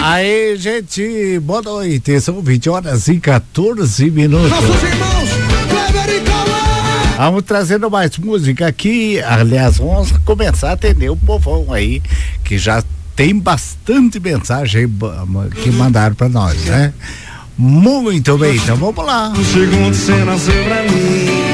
Aí, gente, boa noite. São 20h14. Nossos irmãos, Kleber e Cauã. Vamos trazendo mais música aqui. Aliás, vamos começar a atender o povão aí, que já tem bastante mensagem que mandaram pra nós, né? Muito bem, então vamos lá. Segundo você nasceu pra mim.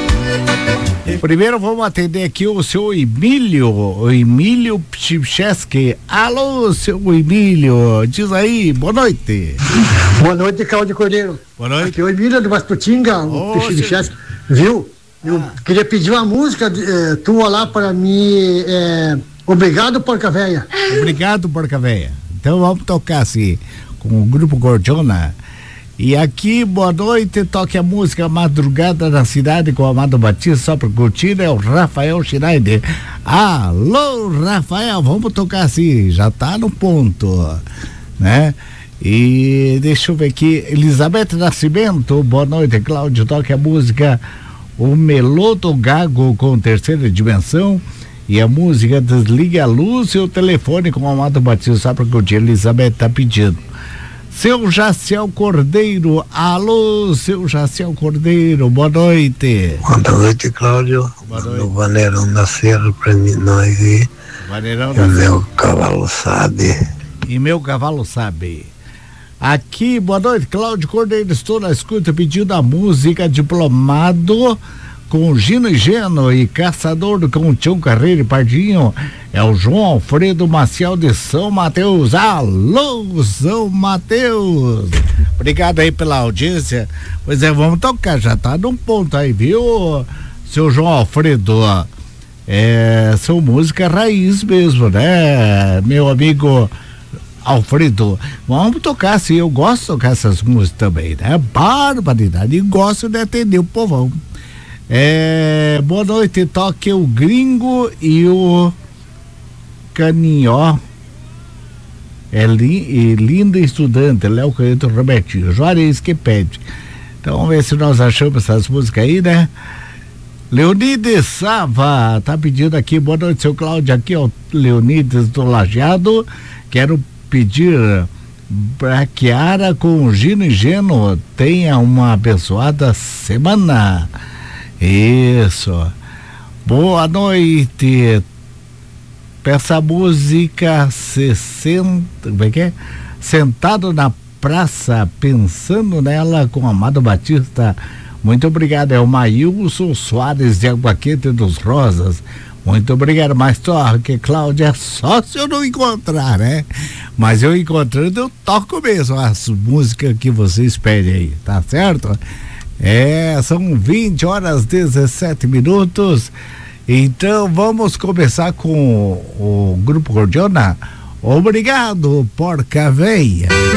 Primeiro vamos atender aqui o seu Emílio, o Emílio Pchicheski. Alô, seu Emílio, diz aí, boa noite. Boa noite, Cláudio Cordeiro. Boa noite. Aqui é o Emílio do Masputinga, o Pchicheski, viu? Eu queria pedir uma música tua lá para mim, Obrigado, Porca Véia. Obrigado, Porca Véia. Então vamos tocar assim, com o Grupo Gordiona. E aqui, boa noite, toque a música Madrugada na Cidade com o Amado Batista, só para curtir, é o Rafael Schneider. Alô, Rafael, vamos tocar assim, já tá no ponto, né? E deixa eu ver aqui, Elizabeth Nascimento, boa noite, Cláudio, toque a música O Melodo Gago com Terceira Dimensão e a música Desligue a Luz e o Telefone com o Amado Batista, só para curtir, Elizabeth tá pedindo. Seu Jaciel Cordeiro, alô, seu Jaciel Cordeiro, boa noite. Boa noite, Cláudio. Boa noite. O Vaneirão da Serra pra mim, nós aí. Vaneirão E da o meu cavalo sabe. E meu cavalo sabe. Aqui, boa noite, Cláudio Cordeiro, estou na escuta pedindo a música Diplomado com Gino e Geno e Caçador com Tião Carreiro e Pardinho. É o João Alfredo Maciel de São Mateus. Alô, São Mateus. Obrigado aí pela audiência. Pois é, vamos tocar, já tá num ponto aí, viu, seu João Alfredo? São música raiz mesmo, né, meu amigo Alfredo? Vamos tocar sim, eu gosto de tocar essas músicas também, né? Barbaridade, e gosto de atender o povão. Boa noite, toque o Gringo e o Caninhó. Linda estudante, Léo Canto Robertinho, Juarez que pede. Então vamos ver se nós achamos essas músicas aí, né? Leonides Sava tá pedindo aqui, boa noite, seu Cláudio, aqui ó, Leonides do Lajeado, quero pedir pra Kiara com Gino e Geno, tenha uma abençoada semana. Isso. Boa noite. Peça a música 60. Como é que é? Sentado na praça, pensando nela com Amado Batista. Muito obrigado. É o Maílson Soares de Água Quente dos Rosas. Muito obrigado. Mas toque, Cláudia, só se eu não encontrar, né? Mas eu encontrando, eu toco mesmo as músicas que vocês pedem aí, tá certo? São 20h17. Então vamos começar com o Grupo Gordiona. Obrigado, Porca Véia.